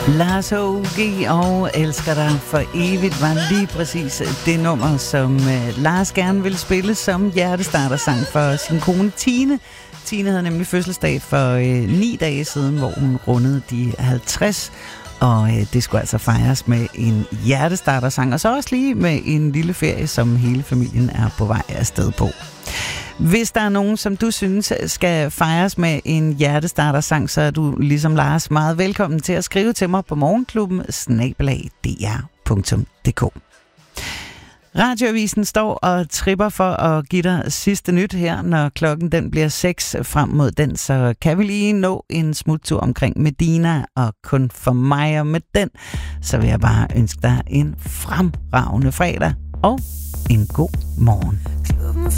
Lars H.G. og Elsker dig for evigt var lige præcis det nummer, som Lars gerne ville spille som hjertestartersang for sin kone Tine. Tine havde nemlig fødselsdag for 9 dage siden, hvor hun rundede de 50, og det skulle altså fejres med en hjertestartersang, og så også lige med en lille ferie, som hele familien er på vej afsted på. Hvis der er nogen, som du synes skal fejres med en hjertestartersang, så er du ligesom Lars meget velkommen til at skrive til mig på morgenklubben@dr.dk. Radioavisen står og tripper for at give dig sidste nyt her, når klokken den bliver 6 frem mod den, så kan vi lige nå en smuttur omkring Medina, og kun for mig og med den, så vil jeg bare ønske dig en fremragende fredag og en god morgen. Klubben